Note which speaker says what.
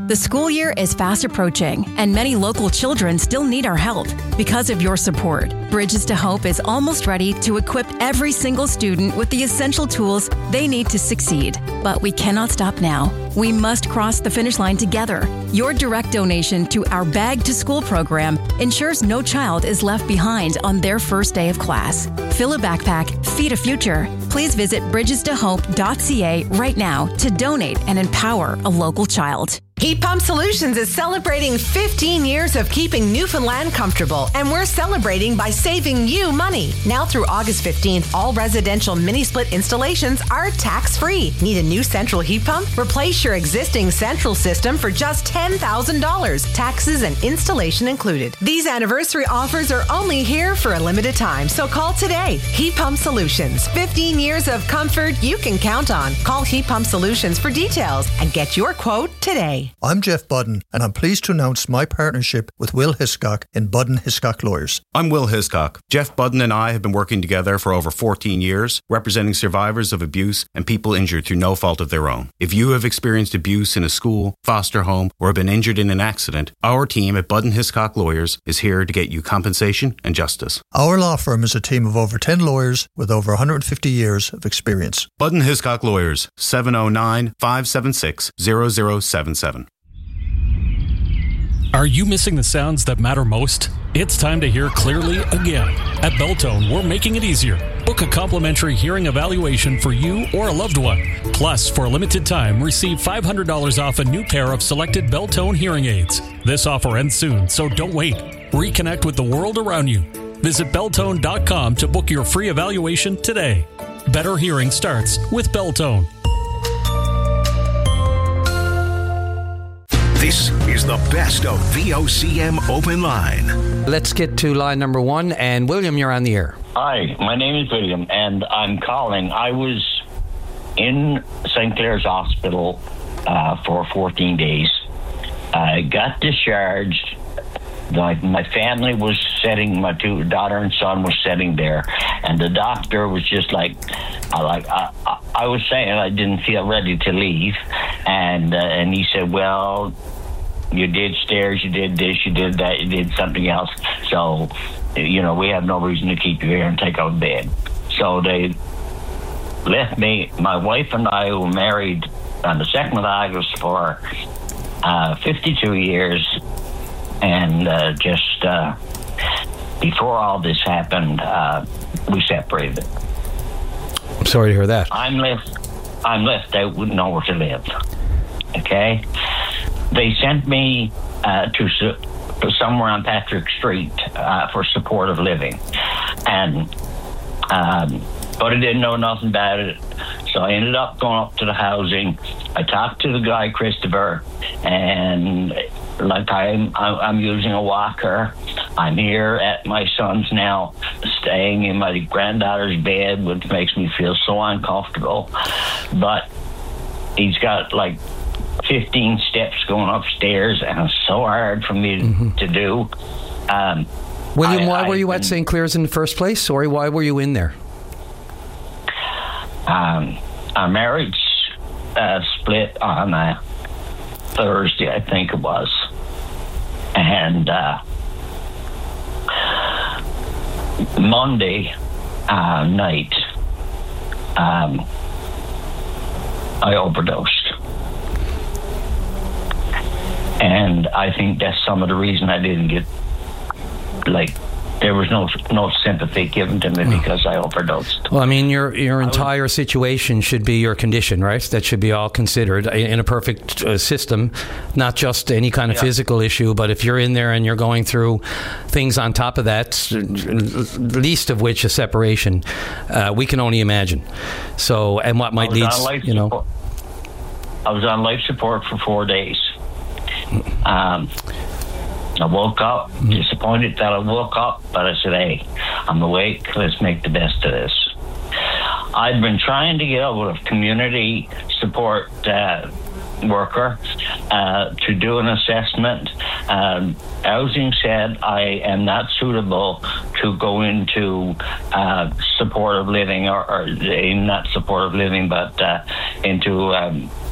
Speaker 1: The school year is fast approaching, and many local children still need our help. Because of your support, Bridges to Hope is almost ready to equip every single student with the essential tools they need to succeed. But we cannot stop now. We must cross the finish line together. Your direct donation to our Bag to School program ensures no child is left behind on their first day of class. Fill a backpack, feed a future. Please visit bridgestohope.ca right now to donate and empower a local child.
Speaker 2: Heat Pump Solutions is celebrating 15 years of keeping Newfoundland comfortable, and we're celebrating by saving you money. Now through August 15th, all residential mini-split installations are tax-free. Need a new central heat pump? Replace your existing central system for just $10,000, taxes and installation included. These anniversary offers are only here for a limited time, so call today. Heat Pump Solutions, 15 years of comfort you can count on. Call Heat Pump Solutions for details and get your quote today.
Speaker 3: I'm Jeff Budden, and I'm pleased to announce my partnership with Will Hiscock in Budden Hiscock Lawyers.
Speaker 4: I'm Will Hiscock. Jeff Budden and I have been working together for over 14 years, representing survivors of abuse and people injured through no fault of their own. If you have experienced abuse in a school, foster home, or been injured in an accident, our team at Budden Hiscock Lawyers is here to get you compensation and justice.
Speaker 3: Our law firm is a team of over 10 lawyers with over 150 years of experience.
Speaker 4: Budden Hiscock Lawyers, 709-576-0077.
Speaker 5: Are you missing the sounds that matter most? It's time to hear clearly again. At Beltone, we're making it easier. Book a complimentary hearing evaluation for you or a loved one. Plus, for a limited time, receive $500 off a new pair of selected Beltone hearing aids. This offer ends soon, so don't wait. Reconnect with the world around you. Visit Beltone.com to book your free evaluation today. Better hearing starts with Beltone.
Speaker 6: This is the best of VOCM Open Line.
Speaker 7: Let's get to line number one. And William, you're on the air.
Speaker 8: Hi, my name is William, and I'm calling. I was in St. Clair's Hospital for 14 days. I got discharged. My family was sitting, my daughter and son was sitting there, and the doctor was just like, I was saying I didn't feel ready to leave, and he said, well, you did stairs, you did this, you did that, you did something else, so, we have no reason to keep you here and take out bed. So they left me, my wife and I, who were married on the 2nd of August for 52 years, and just before all this happened, we separated.
Speaker 7: I'm sorry to hear that.
Speaker 8: I'm left out with nowhere to live. Okay? They sent me to somewhere on Patrick Street for supportive living. And but I didn't know nothing about it. So I ended up going up to the housing. I talked to the guy, Christopher, and I'm using a walker. I'm here at my son's now, staying in my granddaughter's bed, which makes me feel so uncomfortable. But he's got 15 steps going upstairs, and it's so hard for me to do.
Speaker 7: William, why were you at St. Clair's in the first place? Sorry, why were you in there?
Speaker 8: Our marriage split on a Thursday, I think it was. And Monday night, I overdosed. And I think that's some of the reason I didn't get, there was no sympathy given to me because I overdosed.
Speaker 7: Well, I mean, your entire situation should be your condition, right? That should be all considered in a perfect system, not just any kind of physical issue, but if you're in there and you're going through things on top of that, least of which is separation, we can only imagine. So, and what might lead,
Speaker 8: I was on life support for 4 days. I woke up disappointed that I woke up, but I said, hey, I'm awake, let's make the best of this. I'd been trying to get out of community support worker to do an assessment. Housing said I am not suitable to go into supportive living, or not supportive living, but into